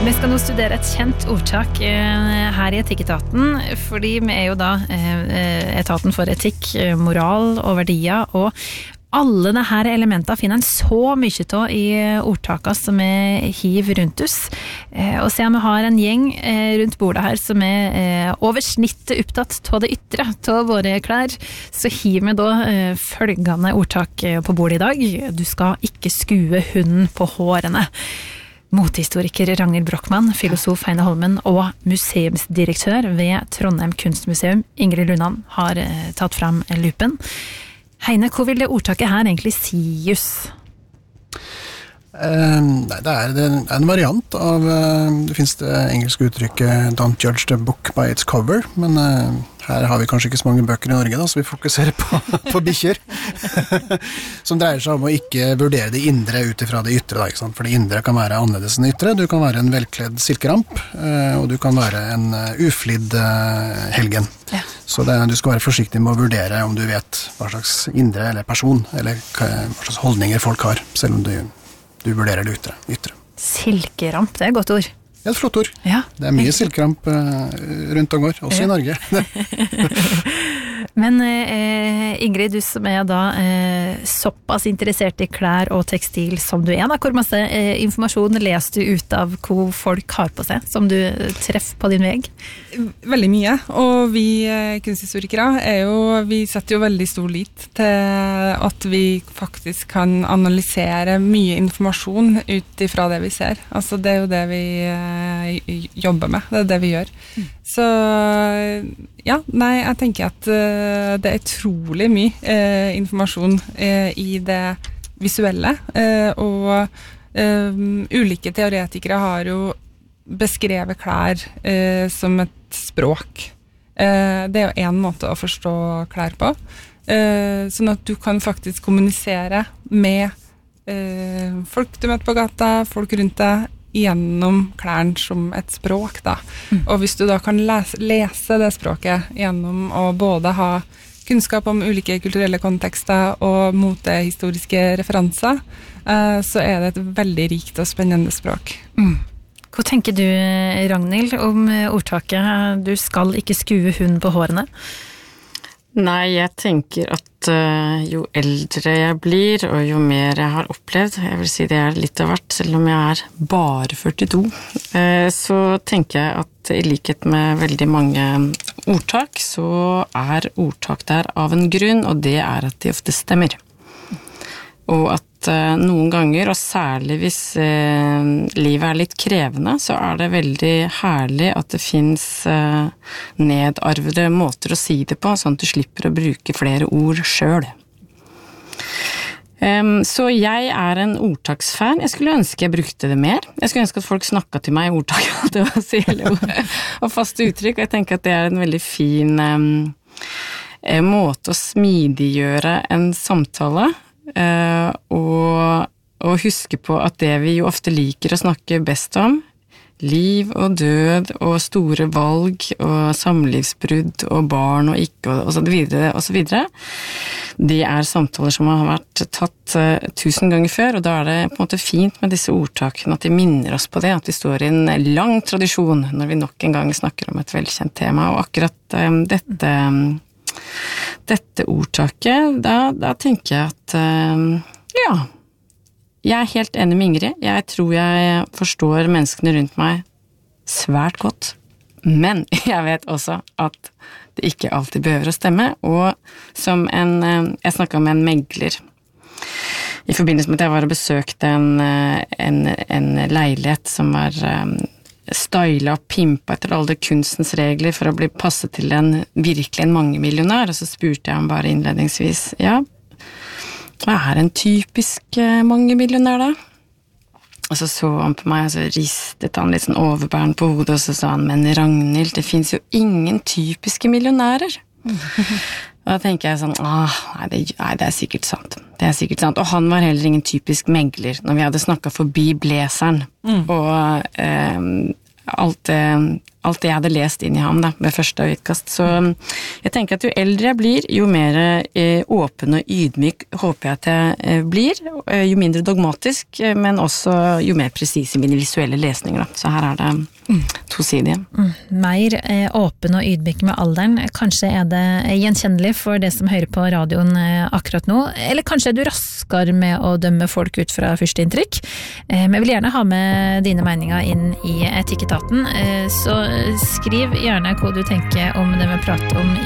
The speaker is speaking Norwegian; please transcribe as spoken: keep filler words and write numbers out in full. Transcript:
Vi skal nå studere et kjent ordtak her i Etikketaten, fordi vi er jo da etaten for etikk, moral og verdier, og alle de her elementene finner en så mye av i ordtaket som vi hiver rundt oss. Og siden vi har en gjeng rundt bordet her som er over snittet opptatt av det ytre, av våre klær, så hiver vi da følgende ordtak på bordet i dag. Du skal ikke skue hunden på hårene. Motehistoriker Ragnhild Brochmann, filosof Heine Holmen og museumsdirektør ved Trondheim Kunstmuseum, Ingrid Lundan, har tatt frem lupen. Heine, hva vil det ordtaket her egentlig sies? Uh, nei, det er en variant av uh, det finnes det engelske uttrykket Don't judge the book by its cover, men uh, her har vi kanskje ikke så mange bøker i Norge da, så vi fokuserer på, på bikkjer som dreier seg om å ikke vurdere det indre ut ifra det ytre da, ikke sant? For det indre kan være annerledes enn det ytre. Du kan være en velkledd silkeramp uh, og du kan være en uh, uflidd uh, helgen. Ja. Så det, du skal være forsiktig med å vurdere om du vet hva slags indre eller person eller hva slags holdninger folk har, selv om du Du vurderer det ytre. ytre. Silkeramp, det er et godt ord. Det er et flott ord. Ja. Det er mye silkeramp uh, rundt og går, også ja. I Norge. Men eh, Ingrid, du som er da eh, såpass interessert i klær og tekstil som du er, da, hvor masse eh, informasjon leser du ut av hva folk har på seg, som du treffer på din vegg? Veldig mye, og vi eh, kunsthistorikere er jo, vi setter jo veldig stor lit til at vi faktisk kan analysere mye informasjon ut ifra det vi ser. Altså det er jo det vi eh, jobber med, det er det vi gjør. Mm. Så ja, nei, jeg tenker at uh, det er utrolig mye uh, informasjon uh, i det visuelle, uh, og uh, ulike teoretikere har jo beskrevet klær uh, som et språk. Uh, det er jo en måte å forstå klær på, uh, sånn at du kan faktisk kommunisere med uh, folk du møter på gata, folk rundt deg, gjennom klærne som et språk da. Mm. Og hvis du da kan lese, lese det språket gjennom å både ha kunnskap om ulike kulturelle kontekster og motehistoriske referanser, eh, så er det et veldig rikt og spennende språk. Mm. Hva tenker du, Ragnhild, om ordtaket «Du skal ikke skue hund på hårene»? Nei, jeg tenker at uh, jo eldre jeg blir, og jo mer jeg har opplevd, jeg vil si det er litt av hvert, selv om jeg er bare førtito, uh, så tenker jeg at i likhet med veldig mange ordtak, så er ordtak der av en grunn, og det er at de ofte stemmer. Og at uh, noen ganger, og særlig hvis uh, livet er litt krevende, så er det veldig herlig at det finnes uh, nedarvede måter å si det på, sånn at du slipper å bruke flere ord selv. Um, så jeg er en ordtaksfan. Jeg skulle ønske jeg brukte det mer. Jeg skulle ønske at folk snakket til meg i ordtak, det var si, og faste uttrykk, og jeg tenker at det er en veldig fin um, måte å smidiggjøre en samtale. Uh, og, og huske på at det vi jo ofte liker å snakke best om, liv og død og store valg og samlivsbrudd og barn og ikke og, og så videre og så videre, det er samtaler som har vært tatt uh, tusen ganger før, og da er det på en måte fint med disse ordtakene at de minner oss på det, at vi står i en lang tradisjon når vi nok en gang snakker om et velkjent tema, og akkurat um, dette um, Dette ordtaket, da, da tenker jeg at, uh, ja, jeg er helt enig med Ingrid. Jeg tror jeg forstår menneskene rundt meg svært godt, men jeg vet også at det ikke alltid behøver å stemme, og som en, uh, jeg snakket med en megler i forbindelse med at jeg var og besøkte en, en, en leilighet som var um, stylet og pimpa etter alle kunstens regler for å bli passet til en virkelig en mangemillionær, og så spurte jeg ham bare innledningsvis, ja, hva er en typisk mangemillionær da? Og så så han på meg, og så ristet han litt sånn overbærende på hodet, og så sa han, men Ragnhild, det finnes jo ingen typiske millionærer. Og da tenker jeg sånn, ah, nei det, nei, det er sikkert sant. Det er sikkert sant. Og han var heller ingen typisk megler, når vi hadde snakket forbi bleseren. Mm. Og eh, alt det, alt det jeg hadde lest inn i ham da, ved første utkast. Så jeg tenker at jo eldre jeg blir, jo mer eh, åpen og ydmyk håper jeg at jeg eh, blir, eh, jo mindre dogmatisk, eh, men også jo mer presis i mine visuelle lesninger. Da. Så her er det mm. tosidige. Mm. Mer eh, åpen og ydmyk med alderen. Kanskje er det gjenkjennelig for det som hører på radioen eh, akkurat nå, eller kanskje er du raskere med å dømme folk ut fra første inntrykk. Eh, men jeg vil gjerne ha med dine meninger inn i Etikketaten, eh, så skriv gjerne hva du tenker om det vi prater om